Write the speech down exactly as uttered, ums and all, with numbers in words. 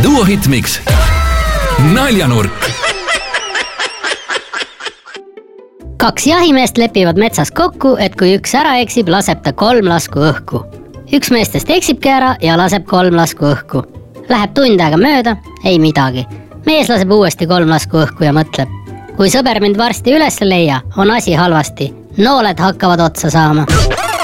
Duo Hitmix. Naljanurk. Kaks jahimeest lepivad metsas kokku, et kui üks ära eksib, laseb ta kolm lasku õhku. Üks meestest eksibki ära ja laseb kolm lasku õhku. Läheb tund aega mööda, ei midagi. Mees laseb uuesti kolm lasku õhku ja mõtleb. Kui sõber mind varsti üles leia, on asi halvasti. Nooled hakkavad otsa saama.